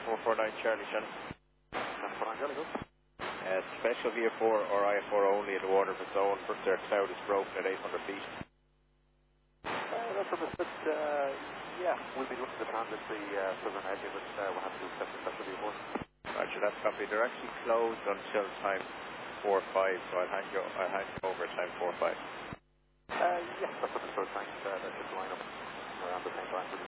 449 Charlie Shannon. That's what I'm going to go. Special VF4 or IF4 only in the Waterford zone. Their cloud is broken at 800 feet. That's a bit, yeah, we'll be looking to transit the southern edge of it. We'll have to accept the special VF4. Roger, that's copy. They're actually closed until time 4-5, so I'll hand you over at time 4-5. Yeah, that's what the first time that should line up around the same time.